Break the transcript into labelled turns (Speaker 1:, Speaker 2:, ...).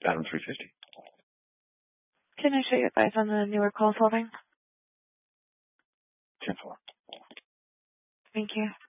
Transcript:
Speaker 1: Adam 350.
Speaker 2: Can I show you advice on the newer call solving?
Speaker 1: 10-4.
Speaker 2: Thank you.